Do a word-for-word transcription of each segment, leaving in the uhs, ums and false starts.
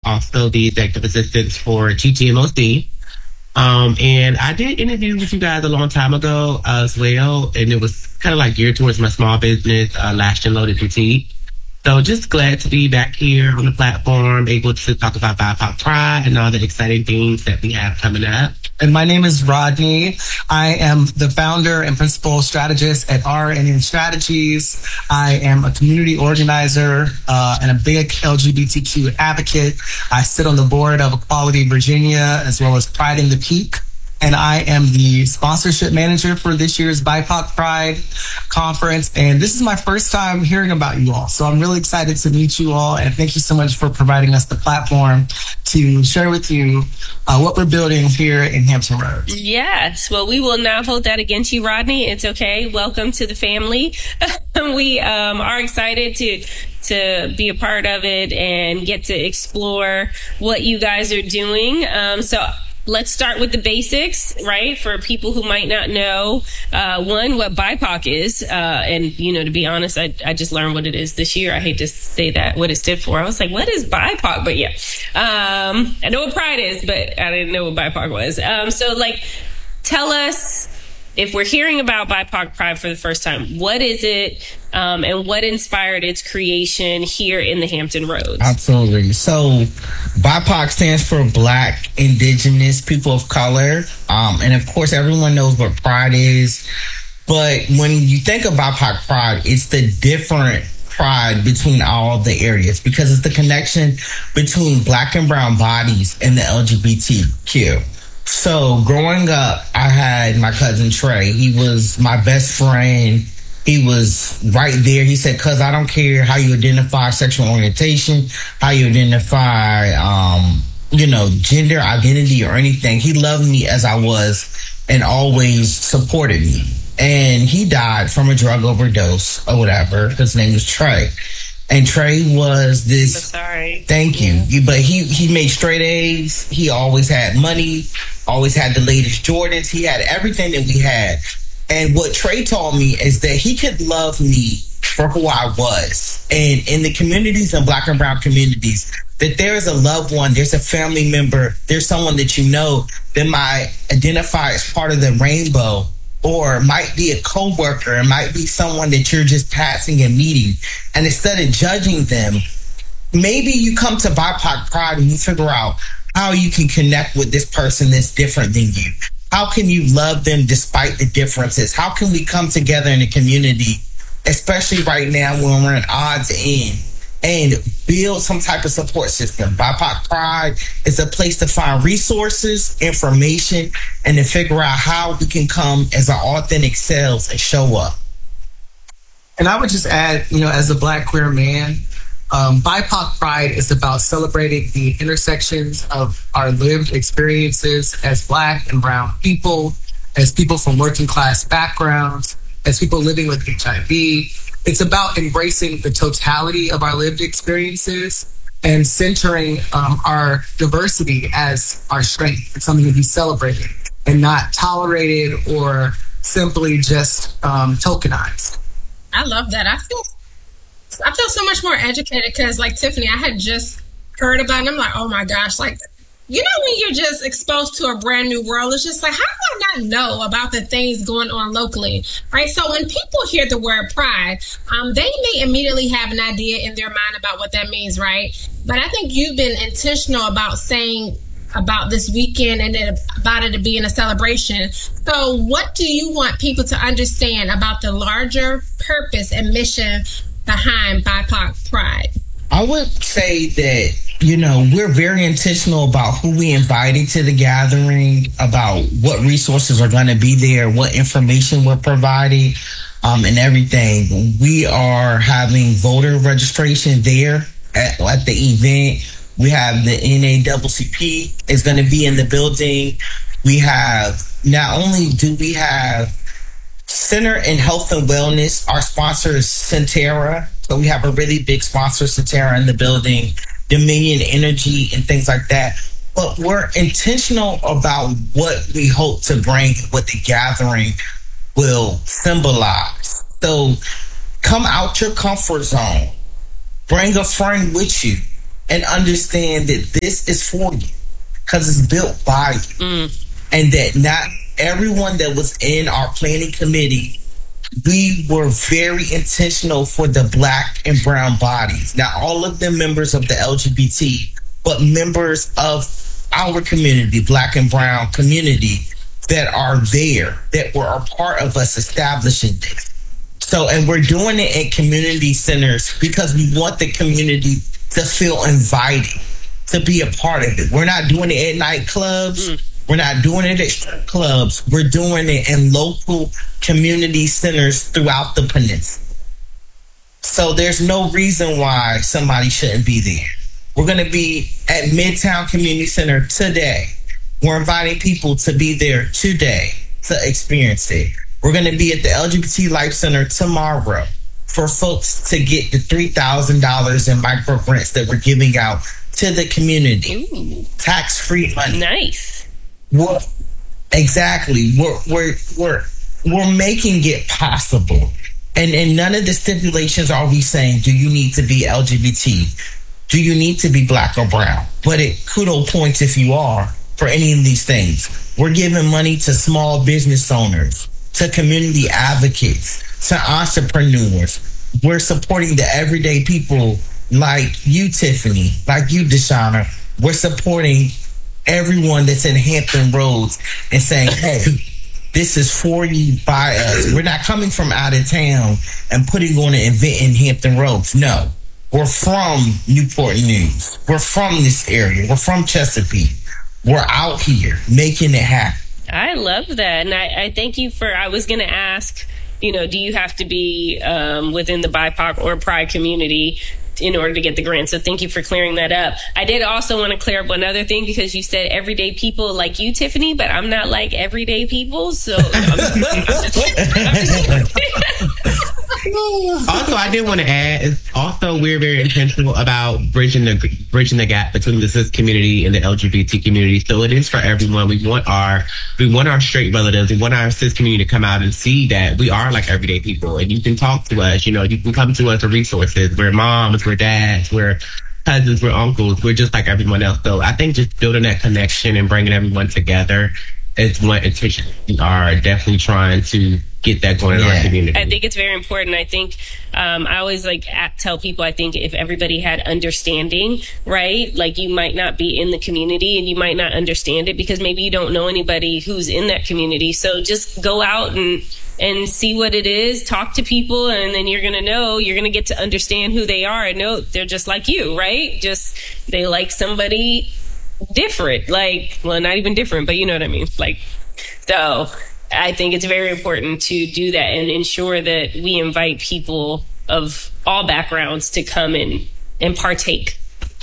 also the executive assistant for G T M O C. Um, and I did interview with you guys a long time ago uh, as well, and it was kind of like geared towards my small business, uh, Lashed and Loaded Boutique. So just glad to be back here on the platform, able to talk about B I P O C Pride and all the exciting things that we have coming up. And my name is Rodney. I am the founder and principal strategist at R N N Strategies. I am a community organizer uh, and a big L G B T Q advocate. I sit on the board of Equality Virginia as well as Pride in the Peak. And I am the sponsorship manager for this year's B I P O C Pride conference. And this is my first time hearing about you all. So I'm really excited to meet you all. And thank you so much for providing us the platform to share with you uh, what we're building here in Hampton Roads. Yes. Well, we will not hold that against you, Rodney. It's okay. Welcome to the family. we um, are excited to to be a part of it and get to explore what you guys are doing. Um, so let's start with the basics, right? For people who might not know, uh, one, what B I P O C is. Uh, and, you know, to be honest, I, I just learned what it is this year. I hate to say that, what it stood for. I was like, what is B I P O C? But yeah, um, I know what Pride is, but I didn't know what B I P O C was. Um, so, like, tell us, if we're hearing about B I P O C Pride for the first time, what is it, um, and what inspired its creation here in the Hampton Roads? Absolutely. So B I P O C stands for Black, Indigenous, People of Color. Um, and of course, everyone knows what Pride is. But when you think of B I P O C Pride, it's the different pride between all the areas, because it's the connection between Black and brown bodies and the L G B T Q. So growing up, I had my cousin Trey. He was my best friend. He was right there. He said, cuz I don't care how you identify sexual orientation, how you identify, um, you know, gender identity or anything. He loved me as I was and always supported me. And he died from a drug overdose or whatever. His name was Trey. And Trey was this. So sorry. Thank you. you. But he, he made straight A's. He always had money, always had the latest Jordans. He had everything that we had. And what Trey told me is that he could love me for who I was. And in the communities and Black and brown communities, that there is a loved one, there's a family member, there's someone that you know that might identify as part of the rainbow, or might be a coworker, it might be someone that you're just passing and meeting. And instead of judging them, maybe you come to B I P O C Pride and you figure out how you can connect with this person that's different than you. How can you love them despite the differences? How can we come together in a community, especially right now when we're at odds end, and build some type of support system? B I P O C Pride is a place to find resources, information, and to figure out how we can come as our authentic selves and show up. And I would just add, you know, as a Black queer man, um, B I P O C Pride is about celebrating the intersections of our lived experiences as Black and brown people, as people from working class backgrounds, as people living with H I V. It's about embracing the totality of our lived experiences and centering um, our diversity as our strength. It's something to be celebrated and not tolerated or simply just um, tokenized. I love that. I feel I feel so much more educated because, like Tiffany, I had just heard about it and I'm like, oh my gosh, like, you know, when you're just exposed to a brand new world, it's just like, how do I not know about the things going on locally, right? So when people hear the word pride, um, they may immediately have an idea in their mind about what that means, right? But I think you've been intentional about saying about this weekend and then about it being a celebration. So what do you want people to understand about the larger purpose and mission behind B I P O C Pride? I would say that, you know, we're very intentional about who we invited to the gathering, about what resources are going to be there, what information we're providing, um, and everything. We are having voter registration there at, at the event. We have the N double A C P is going to be in the building. We have, not only do we have Center in Health and Wellness, our sponsor is Centera. So we have a really big sponsor, Centera, in the building, Dominion Energy and things like that. But we're intentional about what we hope to bring, what the gathering will symbolize. So come out your comfort zone. Bring a friend with you. and understand that this is for you because it's built by you. Mm. And that not everyone that was in our planning committee, we were very intentional for the black and brown bodies. Not all of them members of the L G B T, but members of our community, black and brown community, that are there, that were a part of us establishing this. So, and we're doing it in community centers because we want the community to feel invited to be a part of it. We're not doing it at nightclubs. Mm. We're not doing it at strip clubs. We're doing it in local community centers throughout the peninsula. So there's no reason why somebody shouldn't be there. We're going to be at Midtown Community Center today. We're inviting people to be there today to experience it. We're going to be at the L G B T Life Center tomorrow for folks to get the three thousand dollars in micro grants that we're giving out to the community. Ooh. Tax-free money. Nice. We're, exactly. We're, we're, we're, we're making it possible. And in none of the stipulations are we saying, do you need to be L G B T? Do you need to be black or brown? But it kudo points if you are for any of these things. We're giving money to small business owners, to community advocates, to entrepreneurs. We're supporting the everyday people like you, Tiffany, like you, Deshauna. We're supporting everyone that's in Hampton Roads and saying, hey, this is for you, by us. We're not coming from out of town and putting on an event in Hampton Roads. No. We're from Newport News. We're from this area. We're from Chesapeake. We're out here making it happen. I love that. And I, I thank you for, I was going to ask, you know, do you have to be um, within the B I P O C or Pride community in order to get the grant? So thank you for clearing that up. I did also want to clear up one other thing because you said everyday people like you, Tiffany, but I'm not like everyday people. So I'm, I'm just, also, I did want to add is also we're very intentional about bridging the bridging the gap between the cis community and the L G B T community. So it is for everyone. We want our we want our straight relatives, we want our cis community to come out and see that we are like everyday people, and you can talk to us. You know, you can come to us for resources. We're moms, we're dads, we're cousins, we're uncles. We're just like everyone else. So I think just building that connection and bringing everyone together is what intention we are definitely trying to get that going in Yeah. our community. I think it's very important. I think um, I always like at, tell people, I think if everybody had understanding, right? Like you might not be in the community and you might not understand it because maybe you don't know anybody who's in that community. So just go out and and see what it is, talk to people, and then you're going to know, you're going to get to understand who they are and know they're just like you, right? Just they like somebody different, like, well, not even different, but you know what I mean? Like, so I think it's very important to do that and ensure that we invite people of all backgrounds to come in and partake.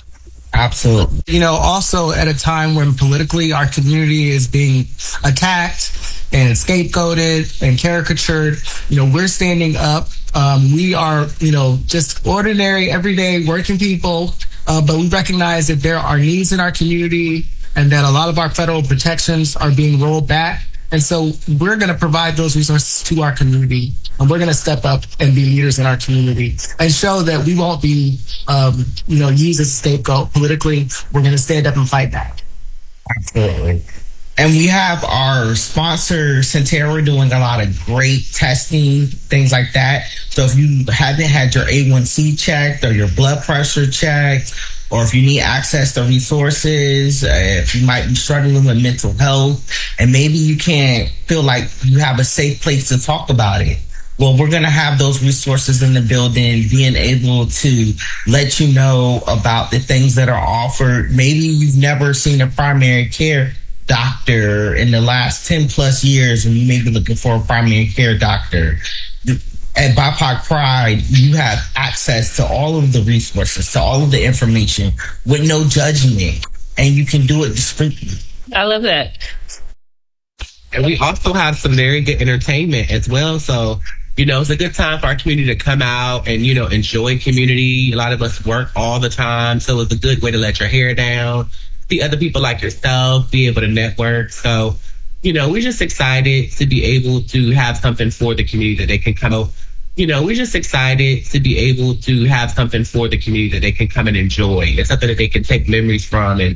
Absolutely. You know, also at a time when politically our community is being attacked and scapegoated and caricatured, you know, we're standing up. Um, we are, you know, just ordinary, everyday working people, uh, but we recognize that there are needs in our community and that a lot of our federal protections are being rolled back. And so we're going to provide those resources to our community, and we're going to step up and be leaders in our community and show that we won't be, um, you know, used as a scapegoat politically. We're going to stand up and fight back. Absolutely. And we have our sponsor, Centera, doing a lot of great testing, things like that. So if you haven't had your A one C checked or your blood pressure checked, or if you need access to resources, uh, if you might be struggling with mental health, and maybe you can't feel like you have a safe place to talk about it, well, we're going to have those resources in the building, being able to let you know about the things that are offered. Maybe you've never seen a primary care doctor in the last ten plus years, and you may be looking for a primary care doctor. At B I P O C Pride, you have access to all of the resources, to all of the information with no judgment, and you can do it discreetly. I love that. And we also have some very good entertainment as well. So, you know, it's a good time for our community to come out and, you know, enjoy community. A lot of us work all the time, so it's a good way to let your hair down, see other people like yourself, be able to network. So, you know, we're just excited to be able to have something for the community that they can come out you know, we're just excited to be able to have something for the community that they can come and enjoy. It's something that they can take memories from and